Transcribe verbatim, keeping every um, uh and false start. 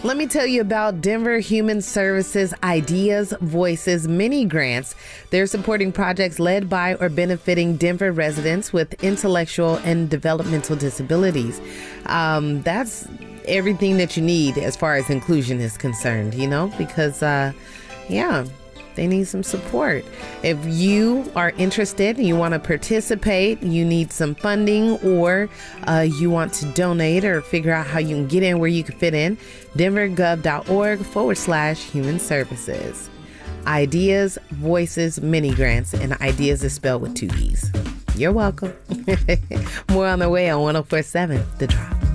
Let me tell you about Denver Human Services Ideas Voices mini grants. They're supporting projects led by or benefiting Denver residents with intellectual and developmental disabilities. Um, that's everything that you need as far as inclusion is concerned, you know, because, uh, yeah, they need some support. If you are interested and you want to participate, you need some funding, or uh, you want to donate or figure out how you can get in where you can fit in, denvergov.org forward slash human services. Ideas, Voices, Mini Grants, and ideas is spelled with two E's. You're welcome. More on the way on one oh four point seven The Drop.